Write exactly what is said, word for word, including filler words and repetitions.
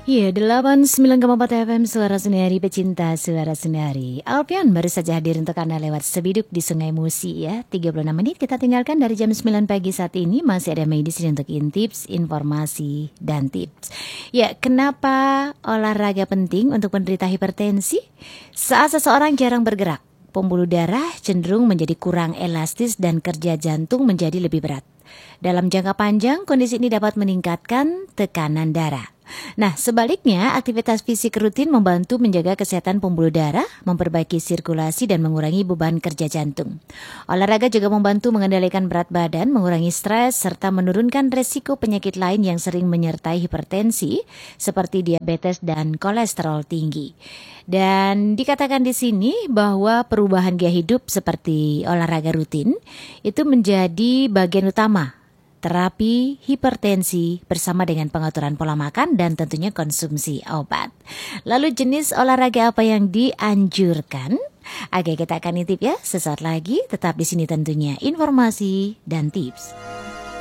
Iya, delapan puluh sembilan koma empat F M Suara Sendiri, pecinta Suara Sendiri. Alpian baru saja hadir untuk Anda lewat Sebiduk di Sungai Musi ya. tiga puluh enam menit kita tinggalkan dari jam sembilan pagi saat ini. Masih ada Mei di sini untuk intips, informasi, dan tips. Ya, kenapa olahraga penting untuk penderita hipertensi? Saat seseorang jarang bergerak, pembuluh darah cenderung menjadi kurang elastis dan kerja jantung menjadi lebih berat. Dalam jangka panjang, kondisi ini dapat meningkatkan tekanan darah. Nah, sebaliknya, aktivitas fisik rutin membantu menjaga kesehatan pembuluh darah, memperbaiki sirkulasi, dan mengurangi beban kerja jantung. Olahraga juga membantu mengendalikan berat badan, mengurangi stres, serta menurunkan resiko penyakit lain yang sering menyertai hipertensi, seperti diabetes dan kolesterol tinggi. Dan dikatakan di sini bahwa perubahan gaya hidup seperti olahraga rutin itu menjadi bagian utama terapi hipertensi bersama dengan pengaturan pola makan dan tentunya konsumsi obat. Lalu jenis olahraga apa yang dianjurkan? Oke, kita akan intip ya sesaat lagi. Tetap di sini tentunya informasi dan tips.